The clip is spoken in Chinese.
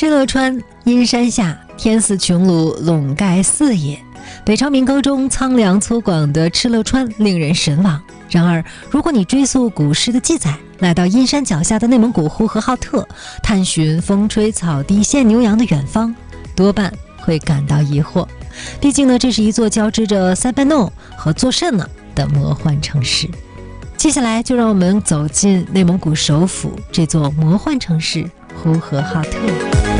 敕勒川，阴山下，天似穹庐，笼盖四野。北朝民歌中苍凉粗犷的敕勒川令人神往。然而，如果你追溯古诗的记载，来到阴山脚下的内蒙古呼和浩特，探寻风吹草低见牛羊的远方，多半会感到疑惑。毕竟呢，这是一座交织着塞班诺和作甚呢的魔幻城市。接下来就让我们走进内蒙古首府这座魔幻城市呼和浩特。